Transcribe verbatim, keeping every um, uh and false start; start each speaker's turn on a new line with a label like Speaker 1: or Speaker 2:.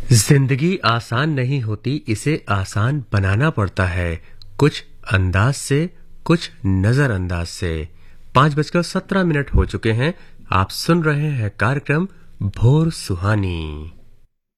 Speaker 1: जिंदगी आसान नहीं होती, इसे आसान बनाना पड़ता है, कुछ अंदाज से, कुछ नजरअंदाज से। पांच बजकर सत्रह मिनट हो चुके हैं। आप सुन रहे हैं कार्यक्रम भोर सुहानी।